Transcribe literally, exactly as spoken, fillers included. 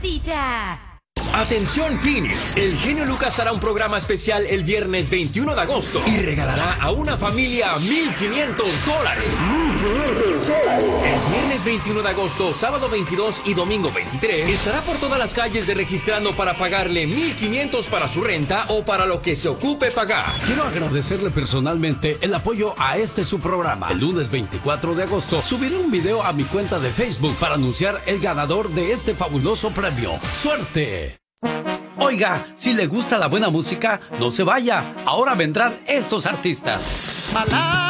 cita. Atención Phoenix, el genio Lucas hará un programa especial el viernes veintiuno de agosto y regalará a una familia mil quinientos dólares. El viernes veintiuno de agosto, sábado veintidós y domingo veintitrés estará por todas las calles de registrando para pagarle mil quinientos para su renta o para lo que se ocupe pagar. Quiero agradecerle personalmente el apoyo a este su programa. El lunes veinticuatro de agosto subiré un video a mi cuenta de Facebook para anunciar el ganador de este fabuloso premio. ¡Suerte! Oiga, si le gusta la buena música, no se vaya. Ahora vendrán estos artistas.